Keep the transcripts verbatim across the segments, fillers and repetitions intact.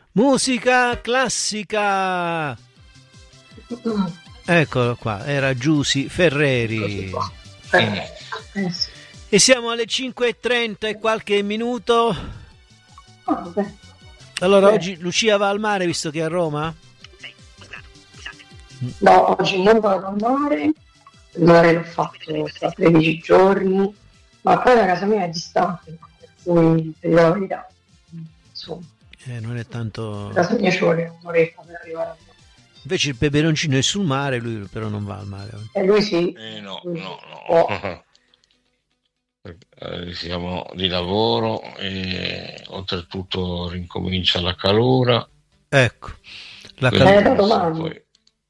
Musica classica. Eccolo qua, era Giusy Ferreri. Eh. Eh, sì. E siamo alle cinque e trenta e qualche minuto. Oh, allora beh. Oggi Lucia va al mare visto che è a Roma? No, oggi non vado al mare. Il mare l'ho fatto tra tredici giorni, ma poi la casa mia è distante, per cui per la verità, insomma, Eh, non è tanto. la casa mia ci vuole un'oretta per arrivare a Roma. Invece il peperoncino è sul mare, lui però non va al mare. E lui sì. Eh, no, lui no, no. può. Eh, siamo di lavoro e oltretutto rincomincia la calura. Ecco, la Quindi Eh, da calura. domani. poi-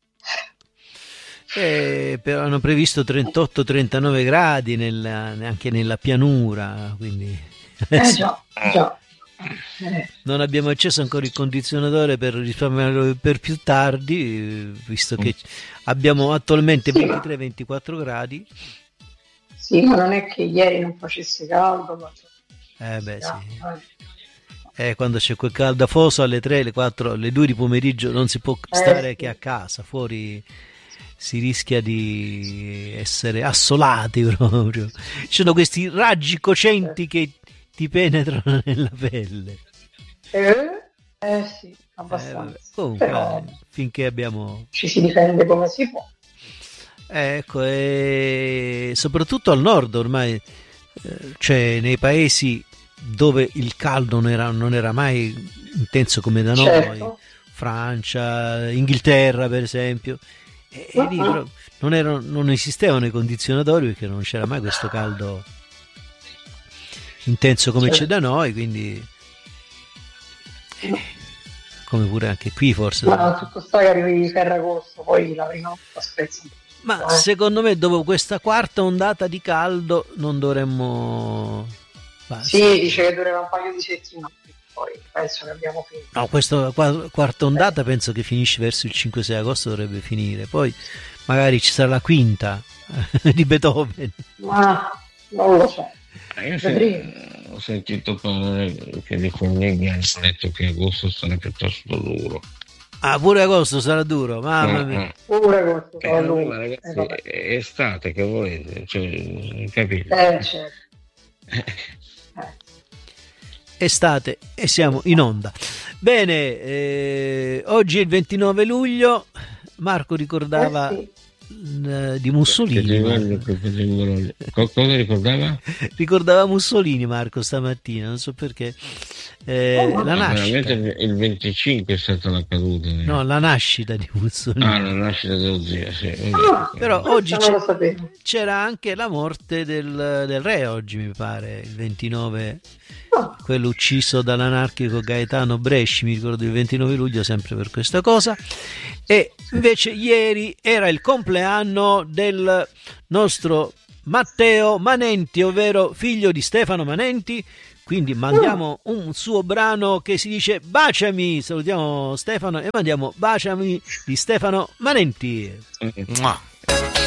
Eh, però hanno previsto trentotto trentanove gradi nella, anche nella pianura, quindi Eh già, già. Eh, non abbiamo acceso ancora il condizionatore per risparmiarlo per più tardi, visto che abbiamo attualmente Sì, ma- ventitré ventiquattro gradi. sì, ma non è che ieri non facesse caldo, ma Eh beh sì. eh, Eh, quando c'è quel caldafoso alle tre, alle quattro, alle due di pomeriggio non si può stare sì. che a casa, fuori si rischia di essere assolati proprio. Ci sono questi raggi cocenti che ti penetrano nella pelle. Eh, eh sì, Eh, abbastanza. comunque, Però eh, finché abbiamo... ci si difende come si può. Ecco, e soprattutto al nord ormai, eh, cioè nei paesi dove il caldo non era, non era mai intenso come da noi, Certo. Francia, Inghilterra per esempio, e, e lì Uh-uh. però non, erano, non esistevano i condizionatori perché non c'era mai questo caldo intenso come Certo. c'è da noi, quindi eh, come pure anche qui forse. Ma tutto sta che arrivi di Ferragosto, poi la prima volta spezza un po'. Ma Eh. secondo me dopo questa quarta ondata di caldo non dovremmo... Basta. Sì, dice che durerà un paio di settimane, poi penso che abbiamo finito. No, questa qua- quarta ondata penso che finisce verso il cinque sei agosto, dovrebbe finire. Poi magari ci sarà la quinta di Beethoven. Ma non lo so. Eh, Io Vedremo. se- ho sentito parlare che dei colleghi hanno detto che agosto sarà piuttosto duro. Ah, pure agosto sarà duro, mamma Mm, mia. mm. Pure questo Eh, fa lui. allora, Eh, ragazzi, vabbè. è estate, che volete? Cioè, capito? Eh, certo. Eh. Estate e siamo in onda. Bene, eh, oggi è il ventinove luglio. Marco ricordava Eh, eh, di Che Mussolini. livello, che livello. Co- Cosa ricordava? Ricordava Mussolini Marco stamattina, non so perché. Eh, Oh, la ma nascita. Veramente il venticinque è stata la caduta. eh. No, la nascita di Mussolini. Ah, la nascita dello zio, sì. Ah, Però questo oggi non c'è- lo sapevo. c'era anche la morte del, del re oggi, mi pare, il ventinove, Ah, quello ucciso dall'anarchico Gaetano Bresci, mi ricordo il ventinove luglio sempre per questa cosa. E invece ieri era il compleanno del nostro Matteo Manenti, ovvero figlio di Stefano Manenti. Quindi mandiamo un suo brano che si dice Baciami, salutiamo Stefano e mandiamo Baciami di Stefano Manenti. Mua.